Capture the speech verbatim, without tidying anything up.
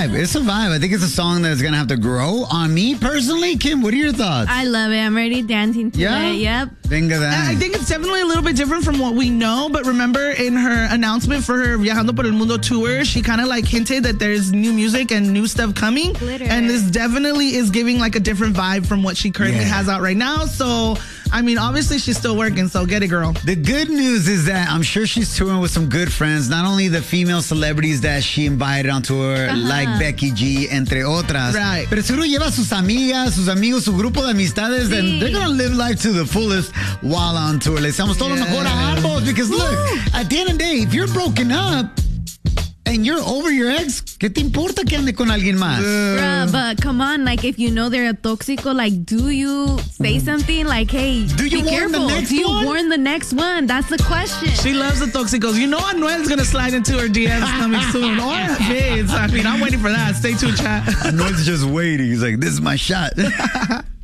vibe. It's a vibe. I think it's a song that's going to have to grow on me personally. Kim, what are your thoughts? I love it. I'm already dancing to Yeah? it. Yep. Venga de I ahí. think it's definitely a little bit different from what we know, but remember in her announcement for her Viajando por el Mundo tour, she kind of like hinted that there's new music and new stuff coming. Glitter. And this definitely is giving like a different vibe from what she currently Yeah. has out right now. So, I mean, obviously she's still working, so get it, girl. The good news is that I'm sure she's touring with some good friends, not only the female celebrities that she invited on tour, Uh-huh. like Becky G, entre otras. Right. Pero seguro lleva sus amigas, sus amigos, su grupo de amistades, Sí. and they're going to live life to the fullest while on tour. Le deseamos todo lo mejor a ambos, because look, at the end of the day, if you're broken up and you're over your ex, ¿qué te importa que ande con alguien más? Bruh, but come on, like if you know they're a toxico, like do you say something like, hey, Do you be warn the careful. next do you one? warn the next one? That's the question. She loves the toxicos. You know Anuel's going to slide into her D Ms coming soon. Or her vids. I mean, I'm waiting for that. Stay tuned, chat. Anuel's just waiting. He's like, this is my shot.